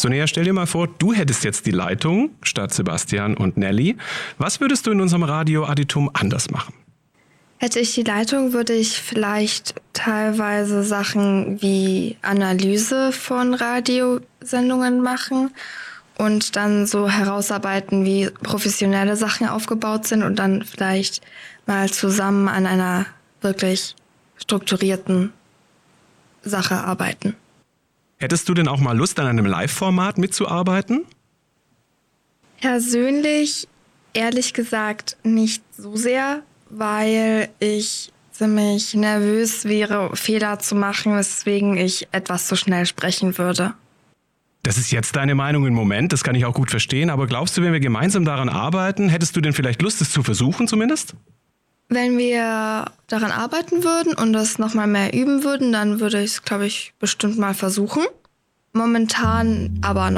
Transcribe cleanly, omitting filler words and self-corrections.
Sonja, stell dir mal vor, du hättest jetzt die Leitung statt Sebastian und Nelly. Was würdest du in unserem Radio Additum anders machen? Hätte ich die Leitung, würde ich vielleicht teilweise Sachen wie Analyse von Radiosendungen machen und dann so herausarbeiten, wie professionelle Sachen aufgebaut sind und dann vielleicht mal zusammen an einer wirklich strukturierten Sache arbeiten. Hättest du denn auch mal Lust, an einem Live-Format mitzuarbeiten? Persönlich, ehrlich gesagt, nicht so sehr, weil ich ziemlich nervös wäre, Fehler zu machen, weswegen ich etwas zu schnell sprechen würde. Das ist jetzt deine Meinung im Moment, das kann ich auch gut verstehen, aber glaubst du, wenn wir gemeinsam daran arbeiten, hättest du denn vielleicht Lust, es zu versuchen zumindest? Wenn wir daran arbeiten würden und das nochmal mehr üben würden, dann würde ich es, glaube ich, bestimmt mal versuchen. Momentan aber